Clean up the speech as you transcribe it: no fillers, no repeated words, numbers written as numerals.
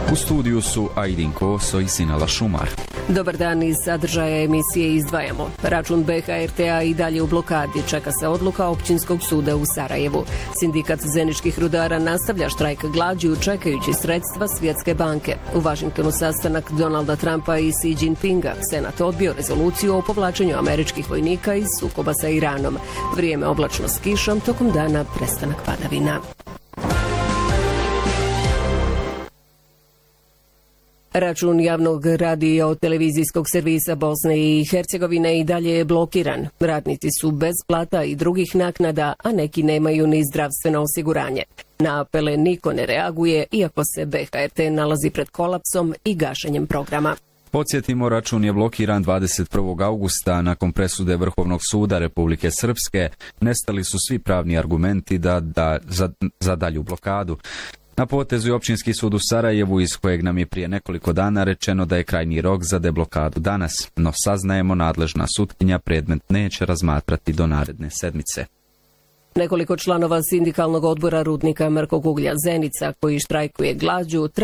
U studiju su Ajdin Koso i Sinala Šumar. Dobar dan, iz sadržaja emisije izdvajamo. Račun BHRT-a i dalje u blokadi, čeka se odluka Općinskog suda u Sarajevu. Sindikat zeničkih rudara nastavlja štrajk glađu čekajući sredstva Svjetske banke. U Vašingtonu sastanak Donalda Trumpa i Xi Jinpinga. Senat odbio rezoluciju o povlačenju američkih vojnika iz sukoba sa Iranom. Vrijeme oblačno s kišom, tokom dana prestanak padavina. Račun javnog radio-televizijskog servisa Bosne i Hercegovine i dalje je blokiran. Radnici su bez plata i drugih naknada, a neki nemaju ni zdravstveno osiguranje. Na apele niko ne reaguje, iako se BHRT nalazi pred kolapsom i gašenjem programa. Podsjetimo, račun je blokiran 21. augusta. Nakon presude Vrhovnog suda Republike Srpske nestali su svi pravni argumenti za dalju blokadu. Na potezu je Općinski sud u Sarajevu, iz kojeg nam je prije nekoliko dana rečeno da je krajnji rok za deblokadu danas, no saznajemo nadležna sutkinja predmet neće razmatrati do naredne sedmice. Nekoliko članova sindikalnog odbora rudnika Mrkog uglja Zenica, koji štrajkuje glađu,